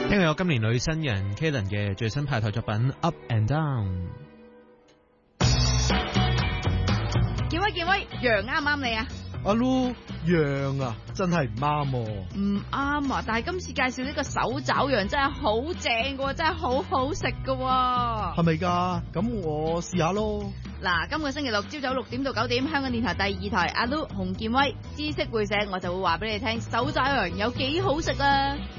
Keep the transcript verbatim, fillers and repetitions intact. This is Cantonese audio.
聽日有今年女新人 Kalen 嘅最新派台作品《Up and Down》。 健威健威，羊啱唔啱你啊？ 阿 Lu 羊啊，真係唔啱喎。 唔啱啊！但係今次介紹呢個手爪羊真係好正噶，真係好好食噶。 係咪噶？咁我試下咯。 嗱，今個星期六朝早六點到九點，香港電台第二台阿 Lu 洪健威知識會社，我就會話俾你聽手爪羊有幾好食啊！